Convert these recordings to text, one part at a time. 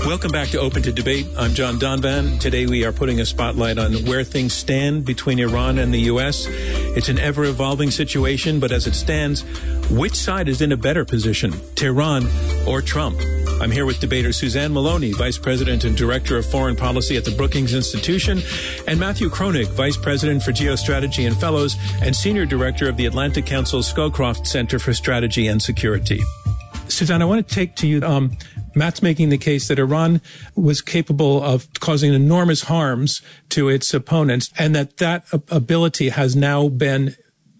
Welcome back to Open to Debate. I'm John Donvan. Today we are putting a spotlight on where things stand between Iran and the U.S. It's an ever-evolving situation, but as it stands, which side is in a better position, Tehran or Trump? I'm here with debater Suzanne Maloney, Vice President and Director of Foreign Policy at the Brookings Institution, and Matthew Kronig, Vice President for Geostrategy and Fellows and Senior Director of the Atlantic Council Scowcroft Center for Strategy and Security. Suzanne, I want to take to you, Matt's making the case that Iran was capable of causing enormous harms to its opponents, and that ability has now been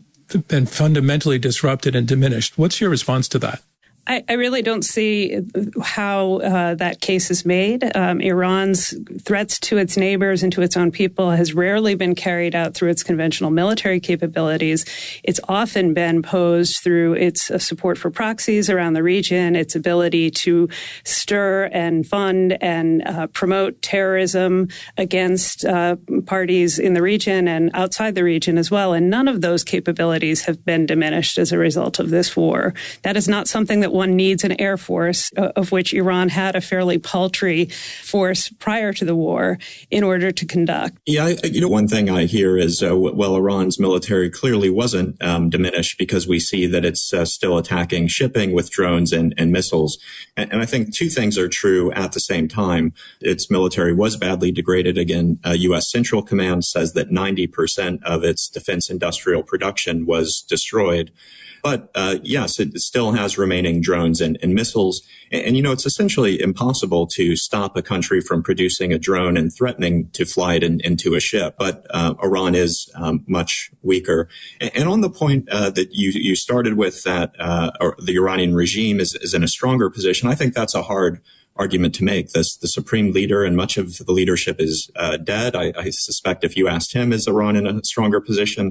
fundamentally disrupted and diminished. What's your response to that? I really don't see how that case is made. Iran's threats to its neighbors and to its own people has rarely been carried out through its conventional military capabilities. It's often been posed through its support for proxies around the region, its ability to stir and fund and promote terrorism against parties in the region and outside the region as well. And none of those capabilities have been diminished as a result of this war. That is not something that one needs an air force, of which Iran had a fairly paltry force prior to the war, in order to conduct. Yeah, one thing I hear is, well, Iran's military clearly wasn't diminished because we see that it's still attacking shipping with drones and missiles. And I think two things are true at the same time. Its military was badly degraded. Again, U.S. Central Command says that 90% of its defense industrial production was destroyed. But yes, it still has remaining drones and missiles. And, it's essentially impossible to stop a country from producing a drone and threatening to fly it into a ship. But Iran is much weaker. And on the point that you started with, that the Iranian regime is in a stronger position, I think that's a hard argument to make. The supreme leader and much of the leadership is dead. I suspect if you asked him, is Iran in a stronger position?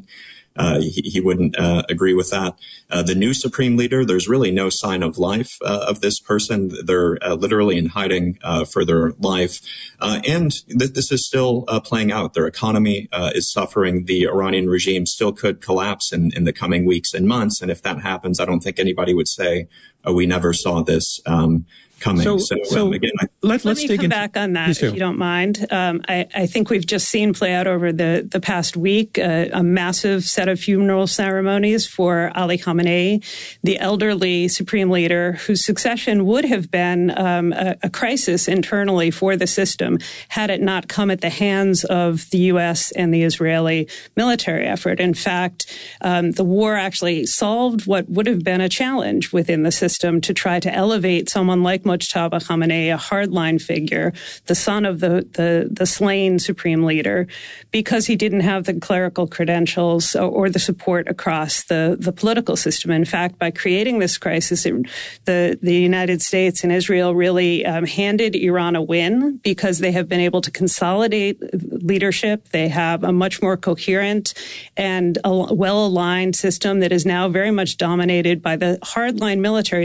He wouldn't agree with that. The new supreme leader, there's really no sign of life of this person. They're literally in hiding for their life. And this is still playing out. Their economy is suffering. The Iranian regime still could collapse in the coming weeks and months. And if that happens, I don't think anybody would say, oh, we never saw this coming. So again, let me come back on that, if you don't mind. I think we've just seen play out over the past week a massive set of funeral ceremonies for Ali Khamenei, the elderly supreme leader whose succession would have been a crisis internally for the system had it not come at the hands of the U.S. and the Israeli military effort. In fact, the war actually solved what would have been a challenge within the system to try to elevate someone like Mojtaba Khamenei, a hardline figure, the son of the slain supreme leader, because he didn't have the clerical credentials or the support across the political system. In fact, by creating this crisis, the United States and Israel really handed Iran a win, because they have been able to consolidate leadership. They have a much more coherent and well-aligned system that is now very much dominated by the hardline military